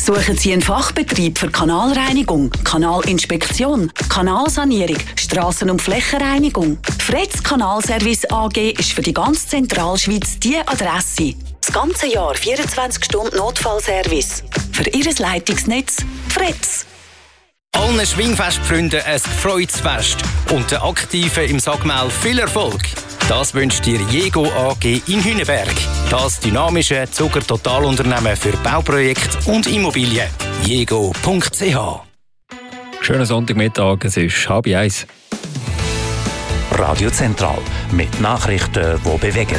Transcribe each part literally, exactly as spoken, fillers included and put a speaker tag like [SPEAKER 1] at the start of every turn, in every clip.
[SPEAKER 1] Suchen Sie einen Fachbetrieb für Kanalreinigung, Kanalinspektion, Kanalsanierung, Strassen- und Flächenreinigung? Fretz Kanalservice A G ist für die ganze Zentralschweiz die Adresse. Das ganze Jahr vierundzwanzig Stunden Notfallservice. Für Ihr Leitungsnetz Fretz.
[SPEAKER 2] Allen Schwingfestfreunden ein gefreutes Fest und den Aktiven im Sagmel viel Erfolg. Das wünscht dir Jego A G in Hünenberg. Das dynamische Zucker-Totalunternehmen für Bauprojekte und Immobilien. jego punkt c h.
[SPEAKER 3] Schönen Sonntagmittag, es ist halb eins.
[SPEAKER 4] Radio Zentral mit Nachrichten, die bewegen.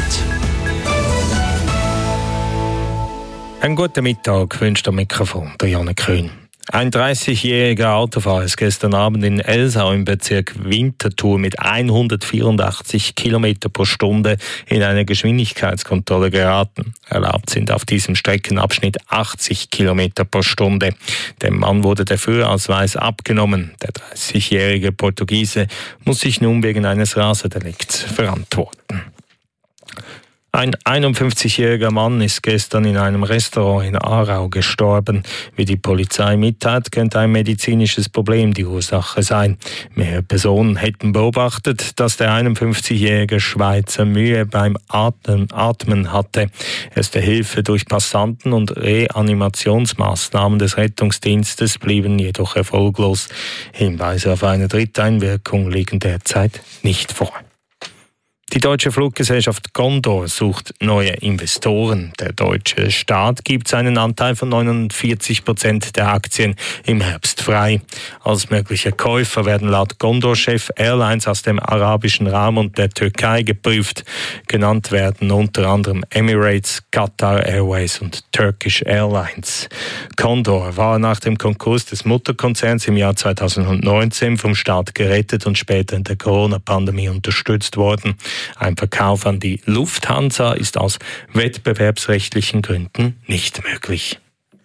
[SPEAKER 5] Einen guten Mittag wünscht am Mikrofon der Janne Köhn. Ein dreißigjähriger Autofahrer ist gestern Abend in Elsau im Bezirk Winterthur mit hundertvierundachtzig Kilometer pro Stunde in eine Geschwindigkeitskontrolle geraten. Erlaubt sind auf diesem Streckenabschnitt achtzig Kilometer pro Stunde. Dem Mann wurde der Führerausweis abgenommen. Der dreißigjährige Portugiese muss sich nun wegen eines Raserdelikts verantworten. Ein einundfünfzigjähriger Mann ist gestern in einem Restaurant in Aarau gestorben. Wie die Polizei mitteilt, könnte ein medizinisches Problem die Ursache sein. Mehrere Personen hätten beobachtet, dass der einundfünfzigjährige Schweizer Mühe beim Atmen, Atmen hatte. Erste Hilfe durch Passanten und Reanimationsmaßnahmen des Rettungsdienstes blieben jedoch erfolglos. Hinweise auf eine Dritteinwirkung liegen derzeit nicht vor. Die deutsche Fluggesellschaft Condor sucht neue Investoren. Der deutsche Staat gibt seinen Anteil von neunundvierzig Prozent der Aktien im Herbst frei. Als mögliche Käufer werden laut Condor-Chef Airlines aus dem arabischen Raum und der Türkei geprüft. Genannt werden unter anderem Emirates, Qatar Airways und Turkish Airlines. Condor war nach dem Konkurs des Mutterkonzerns im Jahr zweitausendneunzehn vom Staat gerettet und später in der Corona-Pandemie unterstützt worden. Ein Verkauf an die Lufthansa ist aus wettbewerbsrechtlichen Gründen nicht möglich.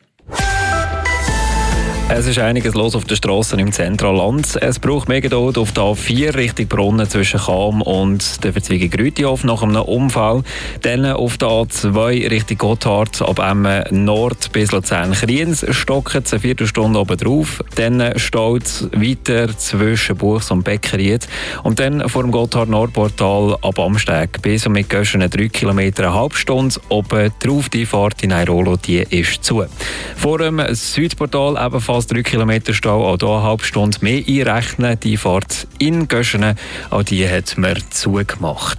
[SPEAKER 3] Es ist einiges los auf den Strassen im Zentralland. Es braucht mehr Geduld auf der A vier Richtung Brunnen zwischen Cham und der Verzweigung Grütihof nach einem Unfall. Dann auf der A zwei Richtung Gotthard ab Emmen Nord bis Luzern-Kriens stocken es eine Viertelstunde oben drauf. Dann staut es weiter zwischen Buchs und Beckeried. Und dann vor dem Gotthard-Nordportal ab Amsteg bis und mit Göschen drei Kilometer eine halbe Stunde. Oben drauf die Fahrt in Airolo, die ist zu. Vor dem Südportal ebenfalls drei Kilometer Stau, auch hier eine halbe Stunde mehr einrechnen. Die Fahrt in Göschen, auch die hat man zugemacht.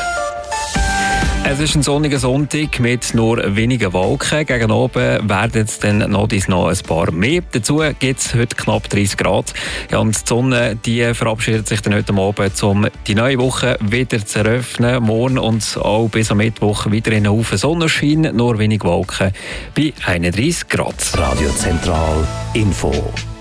[SPEAKER 3] Es ist ein sonniger Sonntag mit nur wenigen Wolken. Gegen oben werden es dann noch, noch ein paar mehr. Dazu gibt es heute knapp dreißig Grad. Ja, und die Sonne die verabschiedet sich dann heute Abend, um die neue Woche wieder zu eröffnen. Morgen und auch bis am Mittwoch wieder in einen Haufen Sonnenschein, nur wenig Wolken bei einunddreißig Grad.
[SPEAKER 4] Radio Zentral Info.